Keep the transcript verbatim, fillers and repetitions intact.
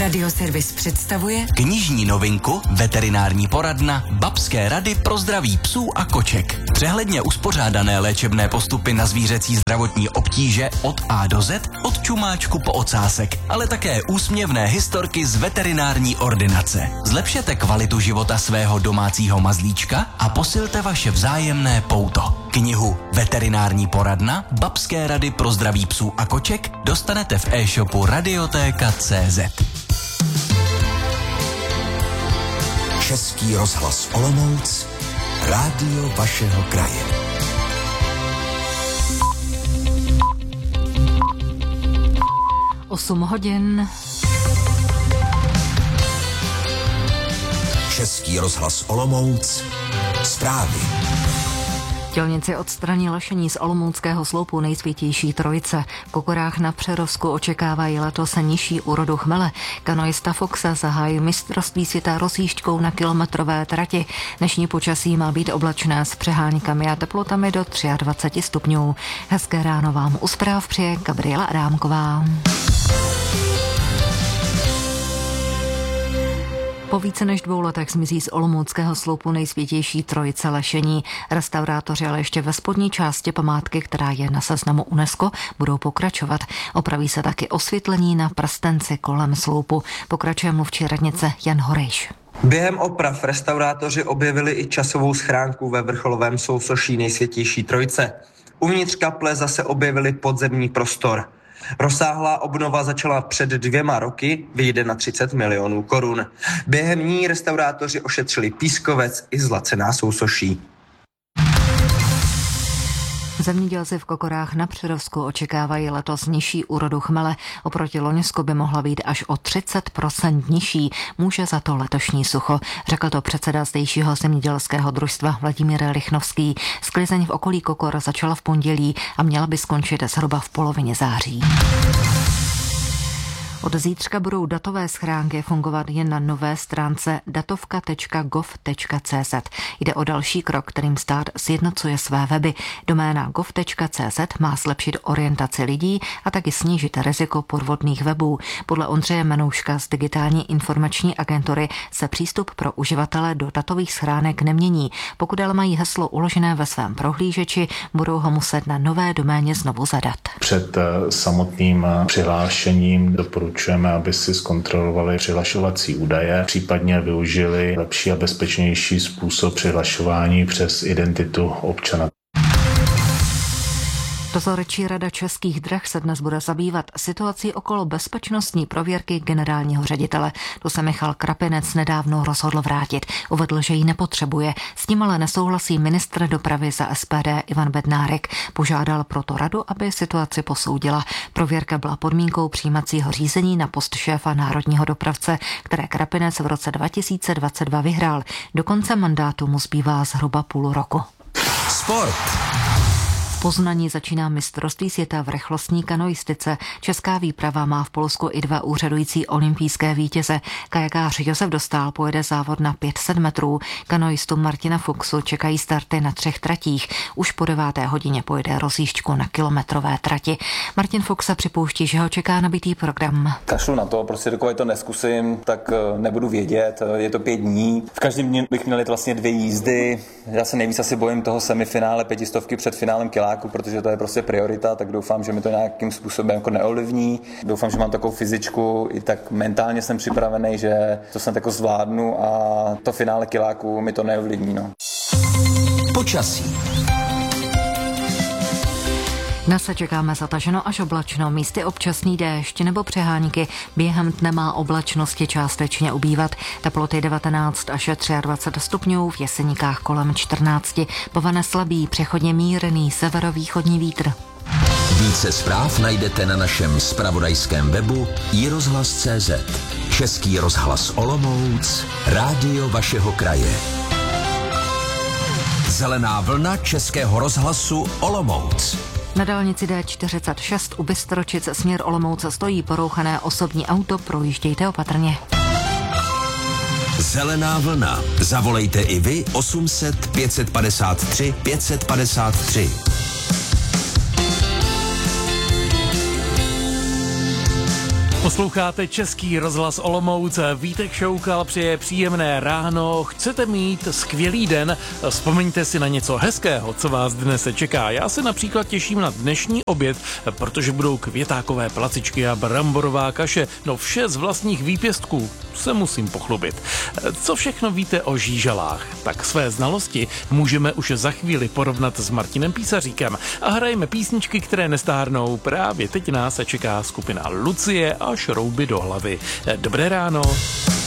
Radioservis představuje knižní novinku Veterinární poradna Babské rady pro zdraví psů a koček. Přehledně uspořádané léčebné postupy na zvířecí zdravotní obtíže od A do Z, od čumáčku po ocásek, ale také úsměvné historky z veterinární ordinace. Zlepšete kvalitu života svého domácího mazlíčka a posilte vaše vzájemné pouto. Knihu Veterinární poradna Babské rady pro zdraví psů a koček dostanete v e-shopu radiotéka tečka cé zet. Český rozhlas Olomouc, rádio vašeho kraje. osm hodin. Český rozhlas Olomouc, zprávy. Dělníci odstraní lešení z olomouckého sloupu Nejsvětější Trojice. V Kokorách na Přerovsku očekávají letos nižší úrodu chmele. Kanoista Foxa zahájí mistrovství světa rozjížďkou na kilometrové trati. Dnešní počasí má být oblačné s přeháňkami a teplotami do dvacet tři stupňů. Hezké ráno vám u zpráv přeje Gabriela Adámková. Po více než dvou letech zmizí z olomouckého sloupu Nejsvětější Trojice lešení. Restaurátoři ale ještě ve spodní části památky, která je na seznamu UNESCO, budou pokračovat. Opraví se taky osvětlení na prstenci kolem sloupu. Pokračuje mluvčí radnice Jan Horejš. Během oprav restaurátoři objevili i časovou schránku ve vrcholovém sousoší Nejsvětější Trojice. Uvnitř kaple zase objevili podzemní prostor. Rozsáhlá obnova začala před dvěma roky, vyjde na třicet milionů korun. Během ní restaurátoři ošetřili pískovec i zlacená sousoší. Zemědělci v Kokorách na Přerovsku očekávají letos nižší úrodu chmele. Oproti loňsku by mohla být až o třicet procent nižší. Může za to letošní sucho, řekl to předseda zdejšího zemědělského družstva Vladimír Rychnovský. Sklizeň v okolí Kokor začala v pondělí a měla by skončit zhruba v polovině září. Od zítřka budou datové schránky fungovat jen na nové stránce datovka tečka gov tečka cé zet. Jde o další krok, kterým stát sjednocuje své weby. Doména gov tečka cé zet má zlepšit orientaci lidí a taky snížit riziko podvodných webů. Podle Ondřeje Menouška z Digitální informační agentury se přístup pro uživatele do datových schránek nemění. Pokud ale mají heslo uložené ve svém prohlížeči, budou ho muset na nové doméně znovu zadat. Před samotným přihlášením doporučuji Doporučujeme, aby si zkontrolovali přihlašovací údaje, případně využili lepší a bezpečnější způsob přihlašování přes identitu občana. Dozorčí rada Českých drah se dnes bude zabývat situací okolo bezpečnostní prověrky generálního ředitele. To se Michal Krapinec nedávno rozhodl vrátit. Uvedl, že ji nepotřebuje. S tím ale nesouhlasí ministr dopravy za es pé dé Ivan Bednárek. Požádal proto radu, aby situaci posoudila. Prověrka byla podmínkou přijímacího řízení na post šéfa národního dopravce, které Krapinec v roce dva tisíce dvacet dva vyhrál. Do konce mandátu mu zbývá zhruba půl roku. Sport. V Poznaní začíná mistrovství světa v rychlostní kanoistice. Česká výprava má v Polsku i dva úřadující olympijské vítěze. Kajakář Josef Dostál pojede závod na pět set metrů. Kanoistu Martina Fuchsu čekají starty na třech tratích. Už po deváté hodině pojede rozjížďku na kilometrové trati. Martin Fuchs připouští, že ho čeká nabitý program. Kašlu na to, prostě dokud to neskusím, tak nebudu vědět. Je to pět dní. V každém dní bych měl vlastně dvě jízdy. Já se nejvíc asi bojím toho semifinále pětistovky před finálem kiláku, protože to je prostě priorita, tak doufám, že mi to nějakým způsobem jako neovlivní. Doufám, že mám takovou fyzičku, i tak mentálně jsem připravený, že to snad jako zvládnu a to finále kiláku mi to neovlivní. No. Počasí. Dnes se čekáme zataženo až oblačno, místy občasný déšť nebo přehánky. Během dne má oblačnosti částečně ubývat. Teploty devatenáct až dvacet tři stupňů, v Jeseníkách kolem čtrnáct. Povane slabý, přechodně mírný severovýchodní vítr. Více zpráv najdete na našem zpravodajském webu i rozhlas tečka cé zet. Český rozhlas Olomouc, rádio vašeho kraje. Zelená vlna Českého rozhlasu Olomouc. Na dálnici dé čtyřicet šest u Bystročic směr Olomouc stojí porouchané osobní auto, projíždějte opatrně. Zelená vlna. Zavolejte i vy osm set pět padesát tři pět padesát tři. Posloucháte Český rozhlas Olomouc, Vítek Šoukal přeje příjemné ráno, chcete mít skvělý den, vzpomeňte si na něco hezkého, co vás dnes čeká. Já se například těším na dnešní oběd, protože budou květákové placičky a bramborová kaše, no vše z vlastních výpěstků, se musím pochlubit. Co všechno víte o žížalách? Tak své znalosti můžeme už za chvíli porovnat s Martinem Písaříkem a hrajeme písničky, které nestárnou. Právě teď nás čeká skupina Lucie a Šrouby do hlavy. Dobré ráno.